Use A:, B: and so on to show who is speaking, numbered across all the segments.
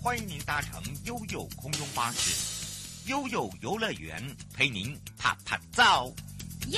A: 欢迎您搭乘悠悠空中巴士，悠悠游乐园陪您啪啪照。
B: 耶！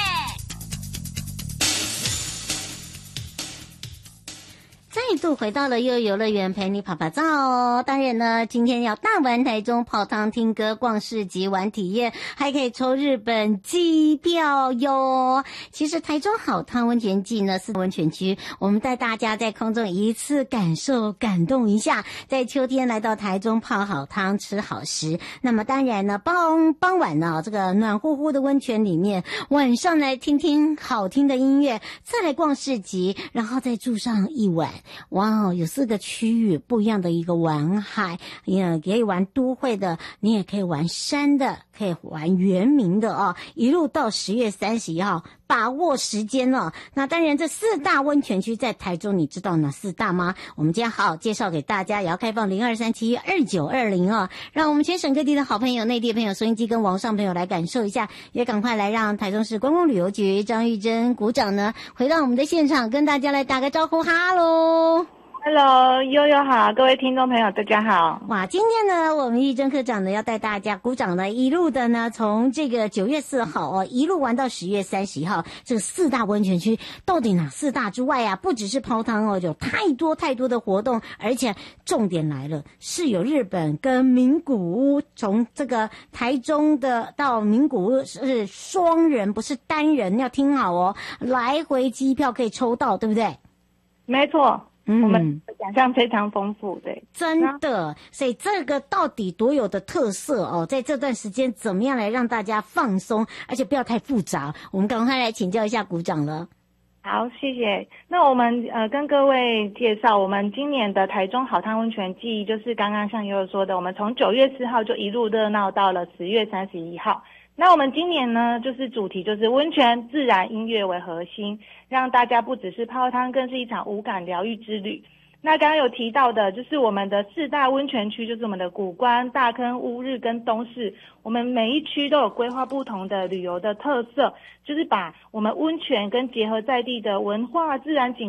B: 再度回到了悠悠游乐园陪你跑跑照哦。当然呢，今天要大玩台中泡汤听歌逛市集玩体验，还可以抽日本机票哟。其实台中好汤温泉季呢是温泉区，我们带大家在空中一次感受感动一下，在秋天来到台中泡好汤吃好食。那么当然呢，傍晚呢，这个暖乎乎的温泉里面，晚上来听听好听的音乐，再来逛市集，然后再住上一晚。哇，有4个区域不一样的一个玩海，也可以玩都会的，你也可以玩山的，可以玩原民的哦，一路到10月31号，把握时间哦。那当然这4大温泉区在台中，你知道哪4大吗？我们今天好好介绍给大家，也要开放02372920哦，让我们全省各地的好朋友、内地朋友、收音机跟网上朋友来感受一下，也赶快来让台中市观光旅游局张玉珍股长呢回到我们的现场，跟大家来打个招呼，哈喽。
C: Hello， 悠悠好，各位听众朋友大家好。
B: 哇，今天呢，我们玉珍科长呢要带大家鼓掌呢，一路的呢，从这个9月4号哦，一路玩到10月31号，这个4大温泉区到底哪4大之外啊，不只是泡汤哦，有太多的活动，而且重点来了，是有日本跟名古屋，从这个台中的到名古屋是双人，不是单人，要听好哦，来回机票可以抽到，对不对？
C: 没错。我们的奖项非常丰富，对，
B: 真的，所以这个到底多有的特色哦，在这段时间怎么样来让大家放松，而且不要太复杂？我们赶快来请教一下股长了。
C: 好，谢谢。那我们跟各位介绍，我们今年的台中好汤温泉季，就是刚刚像悠悠说的，我们从9月4号就一路热闹到了10月31号。那我们今年呢，就是主题就是温泉、自然、音乐为核心，让大家不只是泡汤，更是一场无感疗愈之旅。那刚刚有提到的，就是我们的4大温泉区，就是我们的谷关、大坑、乌日跟东势，我们每一区都有规划不同的旅游的特色，就是把我们温泉跟结合在地的文化、自然景